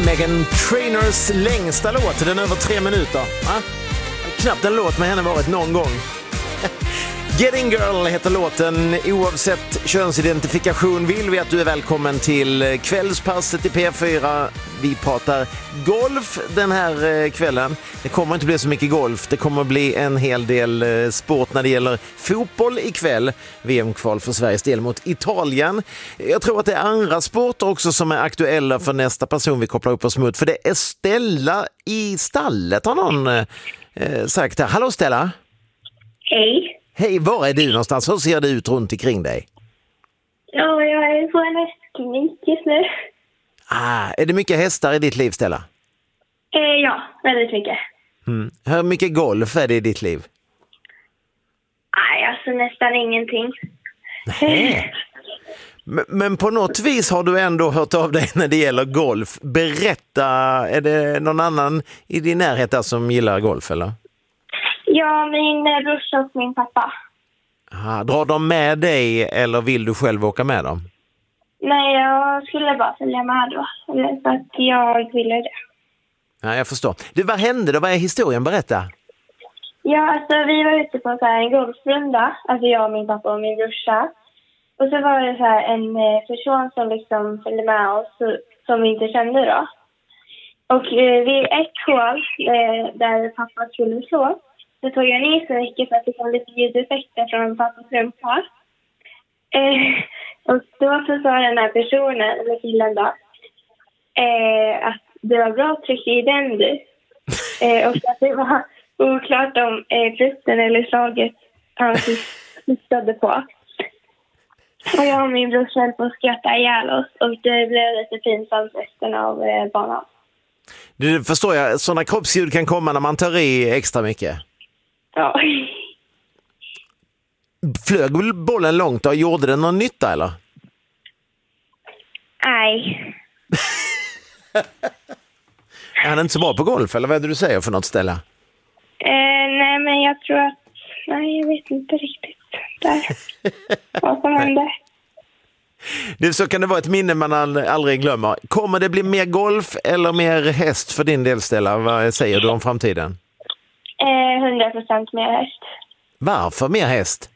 Meghan Trainors längsta låt, den är över 3 minuter. Knappt en låt med henne varit någon gång. Getting Girl heter låten. Oavsett könsidentifikation vill vi att du är välkommen till kvällspasset i P4. Vi pratar golf den här kvällen. Det kommer inte bli så mycket golf. Det kommer bli en hel del sport när det gäller fotboll ikväll. VM-kval för Sveriges del mot Italien. Jag tror att det är andra sporter också som är aktuella för nästa person vi kopplar upp oss mot. För det är Stella i stallet, har någon sagt här. Hallå Stella! Hej. Hej, var är du någonstans? Hur ser det ut runt omkring dig? Ja, jag är på en hästklinik just nu. Är det mycket hästar i ditt liv, Stella? Ja, väldigt mycket. Hur mycket golf är det i ditt liv? Nej, alltså nästan ingenting. Nej. Men på något vis har du ändå hört av dig när det gäller golf. Berätta, är det någon annan i din närhet där som gillar golf, eller? Ja, min brorsa och min pappa. Drar de med dig eller vill du själv åka med dem? Nej, jag skulle bara följa med då. Eller för att jag ville det. Ja, jag förstår. Du, vad hände då? Vad är historien? Berätta. Ja, alltså vi var ute på så här en golfrunda. Alltså jag, min pappa och min brorsa. Och så var det så här en person som liksom följde med oss som vi inte kände då. Och vid ett hål där pappa skulle slå. Så tog jag ner så mycket för att det kom lite ljudeffekter från pappas rumpa. Och då så sa den här personen, eller killen då, att det var bra tryck i den du. Och att det var oklart om flytten eller slaget han syftade på. Och jag och min bror höll på att skratta ihjäl oss och det blev lite pinsamt resten av banan. Du förstår jag, sådana kroppsljud kan komma när man tar i extra mycket. Ja. Flög bollen långt och gjorde den någon nytta eller? Nej. Är han inte så bra på golf eller vad är det du säger för något ställe? Nej men jag tror att... Nej, jag vet inte riktigt där. Vad som hände. Det så kan det vara ett minne man aldrig glömmer. Kommer det bli mer golf eller mer häst för din del Stella? Vad säger du om framtiden? 100% mer häst. Varför mer häst?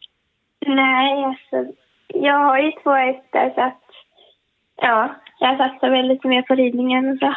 Nej, alltså, jag har ju 2 hästar så att ja, jag satsar väl lite mer på ridningen och så.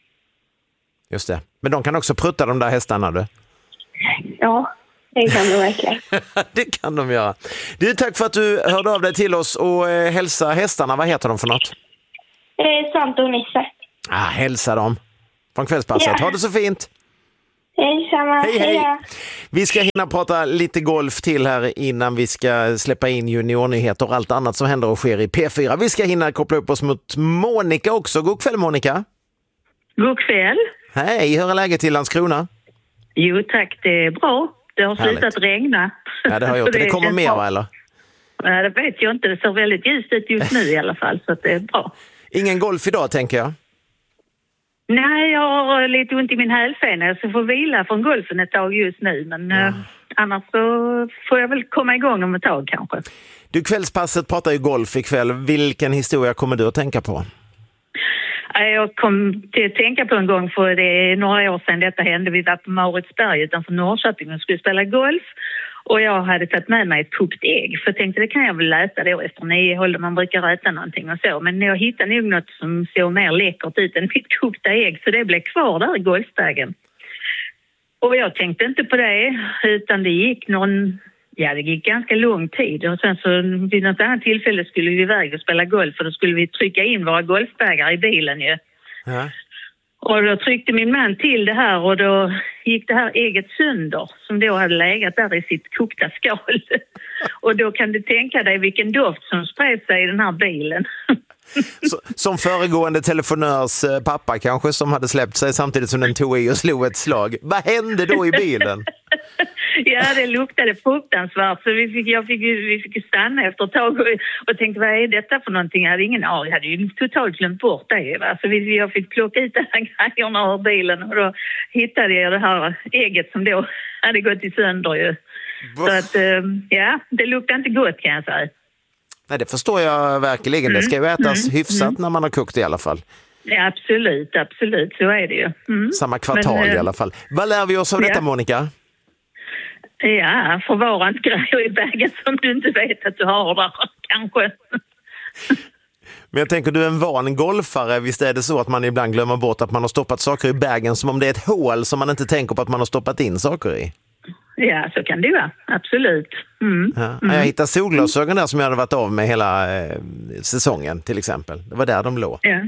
Just det. Men de kan också prutta de där hästarna du? Ja, det kan de verkligen. Det kan de göra. Du, tack för att du hörde av dig till oss och hälsa hästarna. Vad heter de för något? Svante och Nisse. Hälsa dem från kvällspasset. Ja. Ha det så fint. Hej samma. Hej. Vi ska hinna prata lite golf till här innan vi ska släppa in juniornyheter och allt annat som händer och sker i P4. Vi ska hinna koppla upp oss mot Monica också. God kväll Monica. God kväll. Hej, hur är läget till Landskrona? Jo tack, det är bra. Det har slutat regna. Ja, det har gjort. Det kommer mer va, eller? Ja, det vet jag inte. Det ser väldigt ljust ut just nu i alla fall, så att det är bra. Ingen golf idag, tänker jag? Nej, jag har lite ont i min hälsena så jag får vila från golfen ett tag just nu. Men annars så får jag väl komma igång om ett tag kanske. Du, kvällspasset pratar ju golf ikväll. Vilken historia kommer du att tänka på? Jag kom till att tänka på en gång för det är några år sedan detta hände. Vi var på Mauritsberg utanför Norrköping och skulle spela golf. Och jag hade tagit med mig ett kokt ägg. För jag tänkte det kan jag väl äta då efter 9 håll man brukar äta någonting och så. Men jag hittade nog något som såg mer läckert ut än mitt kokta ägg. Så det blev kvar där i golfbagen. Och jag tänkte inte på det utan det gick det gick ganska lång tid. Och sen så vid något annat tillfälle skulle vi iväg och spela golf. Och då skulle vi trycka in våra golfbägar i bilen ju. Ja. Och då tryckte min man till det här och då gick det här ägget sönder som då hade legat där i sitt kokta skal. Och då kan du tänka dig vilken doft som spred sig i den här bilen. Som föregående telefonörs pappa kanske som hade släppt sig samtidigt som den tog i och slog ett slag. Vad hände då i bilen? Ja, det luktade fruktansvärt så vi fick stanna efter ett tag och tänkte vad är detta för någonting? Jag hade ingen aning, jag hade ju totalt glömt bort det. Va? Så jag fick plocka ut den här grejerna ur bilen och då hittade jag det här ägget som då hade gått i sönder ju. Så att det luktade inte gott kan jag säga. Nej, det förstår jag verkligen. Det ska ju ätas hyfsat när man har kokt i alla fall. Ja, absolut, så är det ju. Samma kvartal i alla fall. Vad lär vi oss av detta, Monica? Ja, förvara inte grejer i vägen som du inte vet att du har där, kanske. Men jag tänker, du är en van golfare. Visst är det så att man ibland glömmer bort att man har stoppat saker i bagen, som om det är ett hål som man inte tänker på att man har stoppat in saker i? Ja, så kan det vara. Absolut. Jag hittade solglasögon där som jag hade varit av med hela säsongen till exempel. Det var där de låg. Ja.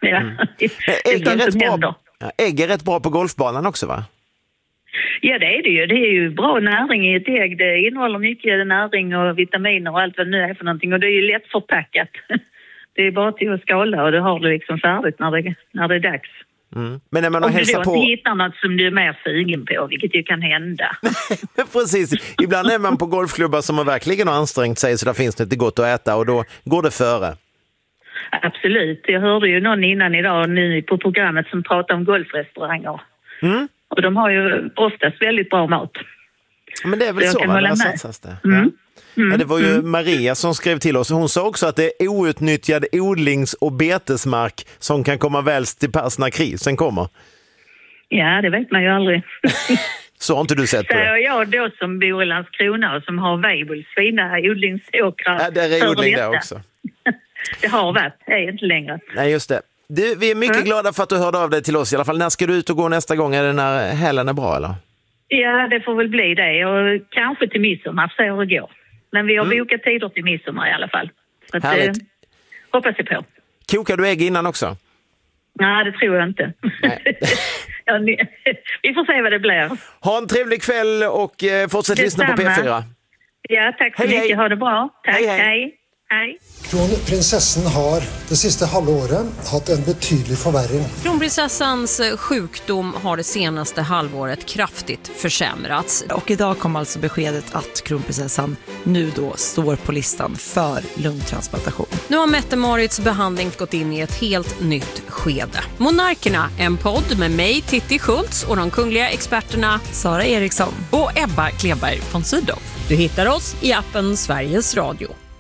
Ägg är rätt bra på golfbanan också, va? Ja, det är det ju. Det är ju bra näring i ett ägg. Det innehåller mycket näring och vitaminer och allt vad det nu är för någonting. Och det är ju lätt förpackat. Det är bara till att skala och det har du liksom färdigt när det är dags. Men när man har hälsat på... Om du inte hittar något som du är mer sugen på, vilket ju kan hända. Precis. Ibland är man på golfklubbar som har verkligen ansträngt sig, så där finns det inte gott att äta och då går det före. Absolut. Jag hörde ju någon innan idag nu på programmet som pratade om golfrestauranger. Och de har ju oftast väldigt bra mat. Men det är väl så där satsas det. Ja, det var ju Maria som skrev till oss. Hon sa också att det är outnyttjad odlings- och betesmark som kan komma väl till pass när krisen kommer. Ja, det vet man ju aldrig. Så har inte du sett på det? Säger jag då som bor i Landskrona och som har Weibulls fina odlingsåkrar. Ja, där är odling där också. Det har varit, det är inte längre. Nej, just det. Du, vi är mycket glada för att du hörde av dig till oss i alla fall. När ska du ut och gå nästa gång? Är det när helgen är bra, eller? Ja, det får väl bli det. Och kanske till midsommar, så hur det går. Men vi har bokat tider till midsommar i alla fall. Att, hoppas jag på. Kokar du ägg innan också? Nej, det tror jag inte. Vi får se vad det blir. Ha en trevlig kväll och fortsätt lyssna på P4. Ja, tack så mycket. Ha det bra. Tack, hej. Kronprinsessan har det sista halvåret haft en betydlig förvärring. Kronprinsessans sjukdom har det senaste halvåret kraftigt försämrats. Och idag kom alltså beskedet att kronprinsessan nu då står på listan för lungtransplantation. Nu har Mette-Marits behandling gått in i ett helt nytt skede. Monarkerna, en podd med mig, Titti Schultz, och de kungliga experterna Sara Eriksson och Ebba Kleberg von Sydow. Du hittar oss i appen Sveriges Radio.